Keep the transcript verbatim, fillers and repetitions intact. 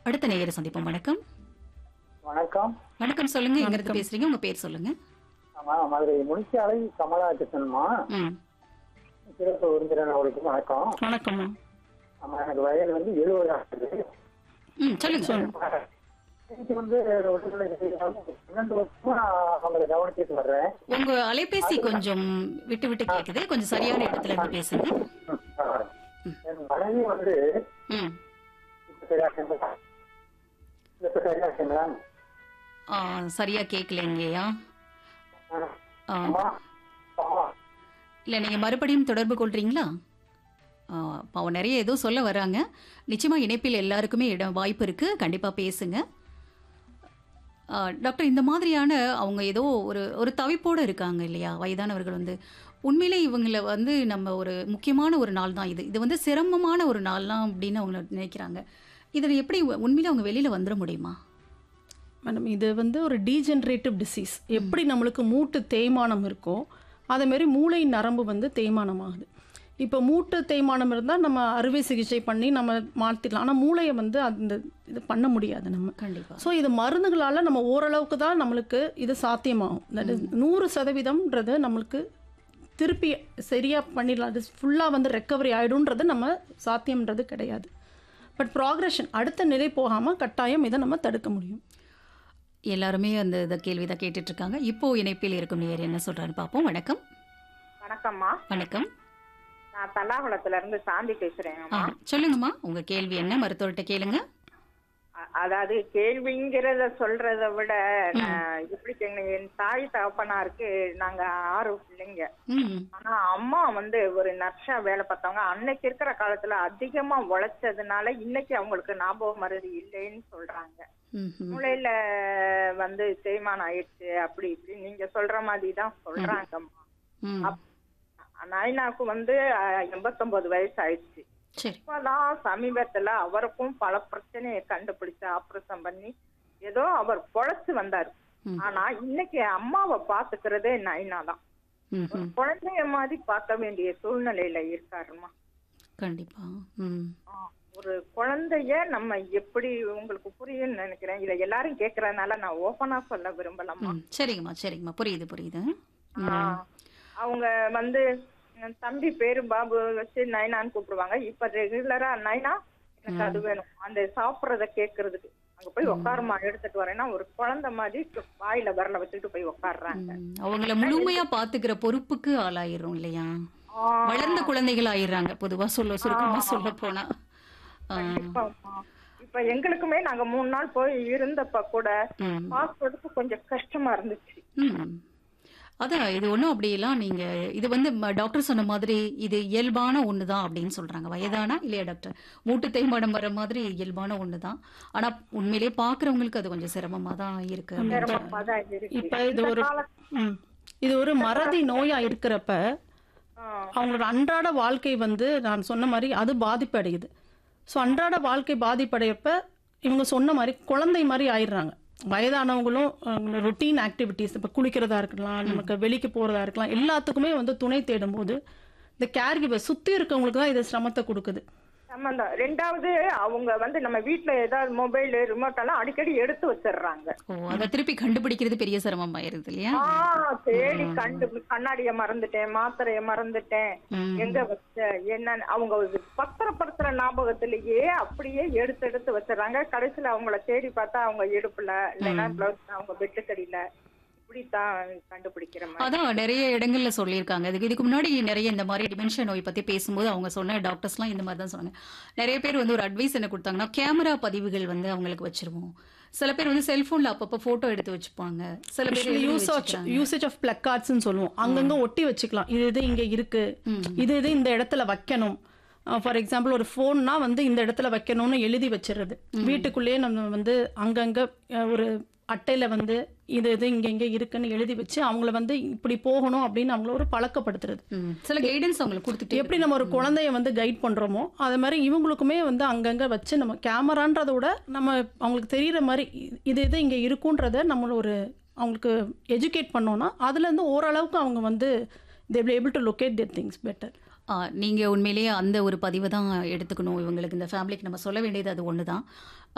அடுத்த நேயரை சந்திப்போம். வணக்கம். வணக்கம். வணக்கம். சொல்லுங்க. எங்க இருந்து வணக்கம். பேசுறீங்க? உங்க பேர் சொல்லுங்க. ஆமா, மதுரை முனிச்சாலை கமலாகிருஷ்ணன்மா. ம். சிறப்பு விருந்தினர் அவருக்கு வணக்கம். வணக்கம்மா. ஆமா, எனக்கு வயது வந்து எழுபது ஆகுது. ம். சொல்லுங்க. இன்னைக்கு வந்து ஒரு பன்னெண்டு வருஷமா அவங்களை கவனிச்சுட்டு வர்றேன். உங்க அலைபேசி கொஞ்சம் விட்டு விட்டு கேக்குது. கொஞ்சம் சரியான இடத்துல இருந்து பேசுங்க. என் மனைவி வந்து ம். இப்ப சரியா இருக்குங்களா? இப்ப சரியா இருக்குங்களா? ஆ, சரியா கேட்கலைங்கய்யா. ஆ, ஆமா, ஆமா. இல்ல நீங்க மறுபடியும் தொடர்பு கொள்றீங்களா? ஆ, பாவம் நிறைய ஏதோ சொல்ல வராங்க. நிச்சயமா இணைப்பில் எல்லாருக்குமே இடம் வாய்ப்பு இருக்கு. கண்டிப்பா பேசுங்க. ஆ, டாக்டர், இந்த மாதிரியான அவங்க ஏதோ ஒரு ஒரு தவிப்போடு இருக்காங்க இல்லையா? வயதானவர்கள் வந்து உண்மையிலே இவங்களை வந்து நம்ம ஒரு முக்கியமான ஒரு நாள் தான் இது. இது வந்து சிரமமான ஒரு நாள்லாம் அப்படின்னு அவங்க நினைக்கிறாங்க. இதில் எப்படி உண்மையிலே அவங்க வெளியில் வந்துட முடியுமா? மேடம், இது வந்து ஒரு டீஜெனரேட்டிவ் டிசீஸ். எப்படி நம்மளுக்கு மூட்டு தேய்மானம் இருக்கோ அதேமாரி மூளை நரம்பு வந்து தேய்மானம் ஆகுது. இப்போ மூட்டு தேய்மானம் இருந்தால் நம்ம அறுவை சிகிச்சை பண்ணி நம்ம மாற்றிடலாம். ஆனால் மூளையை வந்து அந்த இது பண்ண முடியாது நம்ம. கண்டிப்பா. ஸோ இது மருந்துகளால் நம்ம ஓரளவுக்கு தான் நம்மளுக்கு இது சாத்தியமாகும். தட் இஸ் நூறு சதவீதம்ன்றது நம்மளுக்கு திருப்பி சரியாக பண்ணிடலாம், அது ஃபுல்லாக வந்து ரெக்கவரி ஆகிடும்ன்றது நம்ம சாத்தியம்ன்றது கிடையாது. பட் ப்ராக்ரெஷன் அடுத்த நிலை போகாமல் கட்டாயம் இதை நம்ம தடுக்க முடியும். எல்லாருமே அந்த இதை கேள்வி தான் கேட்டுட்டு இருக்காங்க. இப்போ இணைப்பில் இருக்கும் நேயர் என்ன சொல்றான்னு பார்ப்போம். வணக்கம். வணக்கம்மா. வணக்கம். நான் தல்லாகுளத்துல இருந்து சாந்தி ஆ, பேசுறேங்கம்மா. சொல்லுங்கம்மா. உங்க கேள்வி என்ன? மருத்துவர்கிட்ட கேளுங்க. அ- அதாவது கேள்விங்கிறத சொல்றத விட நான் எப்படி கேங்க, என் தாய் தகப்பனாருக்கு நாங்க ஆறு பிள்ளைங்க. ம். ஆனா அம்மா வந்து ஒரு நர்ஸா வேலை பார்த்தவங்க. அன்னைக்கு இருக்கிற காலத்துல அதிகமா உழைச்சதுனால இன்னைக்கு அவங்களுக்கு ஞாபக மருதி இல்லைன்னு சொல்றாங்க. ம்ஹும். மூளையில வந்து தேய்மானம் ஆயிடுச்சு அப்படி இப்படி நீங்க சொல்ற மாதிரி தான் சொல்றாங்கம்மா. ம். அப்- நாயனாக்கு வந்து அஹ், எண்பத்தொன்பது வயசு ஆயிடுச்சு. சரி. இப்பதான் சமீபத்துல அவருக்கும் பல பிரச்சனையை கண்டுபிடிச்சு ஆபரேஷன் பண்ணி ஏதோ அவர் பொழைச்சு வந்தாரு. ம். ஆனா இன்னைக்கு அம்மாவை பாத்துக்கிறதே நைனா தான். ஒரு ம்ஹும். குழந்தைய மாதிரி பார்க்க வேண்டிய சூழ்நிலையில இருக்காருமா. கண்டிப்பா. ம். ஒரு குழந்தைய நம்ம எப்படி உங்களுக்கு புரியும்னு நினைக்கிறேன். இதை எல்லாரும் கேக்குறதுனால நான் ஓபனா சொல்ல விரும்பலாமா. ம். சரிங்கம்மா, சரிங்கம்மா. புரியுது, புரியுது. ம். ஆஹ் அவங்க வந்து என் தம்பி பேரு பாபு வச்சு நைனான்னு கூப்பிடுவாங்க. இப்ப ரெகுலரா நைனா எனக்கு அது வேணும் அந்த சாப்பிடறத கேக்குறதுக்கு அங்க போய் உட்காருமா எடுத்துட்டு வரேன்னா ஒரு குழந்தை மாதிரி வாயில வரல வச்சுட்டு போய் உட்காடுறாங்க. ம். அவங்கள முழுமையா பாத்துக்கிற பொறுப்புக்கு ஆளாயிரும் இல்லையா? ஆஹ் வளர்ந்த குழந்தைகள் ஆயிடுறாங்க பொதுவா சொல்ல சுருக்கமா சொல்ல போனா. ஆ. கண்டிப்பாம்மா. இப்ப எங்களுக்குமே நாங்க மூணு நாள் போய் இருந்தப்ப கூட ம். பாக்குறதுக்கு கொஞ்சம் கஷ்டமா இருந்துச்சு. ம். அதான் இது ஒன்றும் அப்படியெல்லாம் நீங்க இது வந்து ம- டாக்டர் சொன்ன மாதிரி இது இயல்பான ஒன்று தான் அப்படின்னு சொல்றாங்க. வயதானா இல்லையா டாக்டர்? மூட்டு தேய்மானம் வர மாதிரி இயல்பான ஒன்று தான். ஆனா உண்மையிலேயே பார்க்குறவங்களுக்கு அது கொஞ்சம் சிரமமா தான் இருக்கு அப்படின்னு சொல்றாங்க. சிரமமாதான் இருக்கு. இப்போ இது இந்த ஒரு கால- ம், இது ஒரு மறதி நோயாக இருக்கிறப்ப ஆஹ் அவங்களோட அன்றாட வாழ்க்கை வந்து நான் சொன்ன மாதிரி அது பாதிப்பு அடையுது. ஸோ அன்றாட வாழ்க்கை பாதிப்படையப்ப இவங்க சொன்ன மாதிரி குழந்தை மாதிரி ஆயிடுறாங்க. வயதானவங்களும் ரொட்டீன் ஆக்டிவிட்டீஸ் இப்போ குளிக்கிறதா இருக்கலாம், நமக்கு வெளிக்கு போகிறதா இருக்கலாம், எல்லாத்துக்குமே வந்து துணை தேடும்போது இந்த கேர் கிவர் சுற்றி இருக்கவங்களுக்கு தான் இது சிரமத்தை கொடுக்குது. சம்பந்தம். ரெண்டாவது அவங்க வந்து நம்ம வீட்டுல ஏதாவது மொபைல் ரிமோட் எல்லாம் அடிக்கடி எடுத்து வச்சிடுறாங்க. ஓ, அதை திருப்பி கண்டுபிடிக்கிறது பெரிய சிரமமாயிருது இல்லையா? ஆஹ் தேடி கண்டு கண்ணாடிய மறந்துட்டேன், மாத்திரைய மறந்துட்டேன், ம். எங்க வச்ச என்னன்னு அவங்க பத்திரப்படுத்துற ஞாபகத்திலேயே அப்படியே எடுத்து எடுத்து வச்சிடறாங்க. கடைசியில அவங்கள தேடி பார்த்தா அவங்க இடுப்புல இல்லைன்னா பிளவுஸ் அவங்க வெட்டுக்கடியில இப்படித்தான் கண்டுபிடிக்கிற மாதிரி. அதான் நிறைய இடங்கள்ல சொல்லியிருக்காங்க. அதுக்கு இதுக்கு முன்னாடி நிறைய இந்த மாதிரி டிமென்ஷியா நோய் பத்தி பேசும்போது அவங்க சொன்ன டாக்டர்ஸ்லாம் இந்த மாதிரி தான் சொன்னாங்க. நிறைய பேர் வந்து ஒரு அட்வைஸ் என்ன கொடுத்தாங்கன்னா, கேமரா பதிவுகள் வந்து அவங்களுக்கு வச்சிருவோம். சில பேர் வந்து செல்போன்ல அப்பப்போ போட்டோ எடுத்து வச்சுப்பாங்க. சில பேர் எழுதி யூசேஜ் வச்சுக்கிறாங்க. யூசேஜ் ஆஃப் பிளக்கார்ட்ஸ்ன்னு சொல்லுவோம். அங்கங்க ஒட்டி வச்சுக்கலாம். இது இது இங்கே இருக்கு, இது இது இந்த இடத்துல வைக்கணும். ஃபார் எக்ஸாம்பிள் ஒரு ஃபோன்னா வந்து இந்த இடத்துல வைக்கணும்னு எழுதி வச்சிடுறது. வீட்டுக்குள்ளேயே நம்ம வந்து அங்கங்கே ஒரு அட்டையில் வந்து இது இது இங்கே இங்கே இருக்குன்னு எழுதி வச்சு அவங்கள வந்து இப்படி போகணும் அப்படின்னு அவங்கள ஒரு பழக்கப்படுத்துறது. ம். சில கைடன்ஸ் அவங்களுக்கு கொடுத்துட்டு எப்படி நம்ம ஒரு குழந்தைய வந்து கைட் பண்ணுறோமோ அது மாதிரி இவங்களுக்குமே வந்து அங்கங்கே வச்சு நம்ம கேமரான்றதை விட நம்ம அவங்களுக்கு தெரிகிற மாதிரி இது இது இங்கே இருக்குன்றத நம்ம ஒரு அவங்களுக்கு எஜுகேட் பண்ணோன்னா அதுலேருந்து ஓரளவுக்கு அவங்க வந்து they will able to locate their things better. ஆ, நீங்க உண்மையிலேயே அந்த ஒரு பதிவை தான் எடுத்துக்கணும். இவங்களுக்கு இந்த ஃபேமிலிக்கு நம்ம சொல்ல வேண்டியது அது ஒன்று தான்.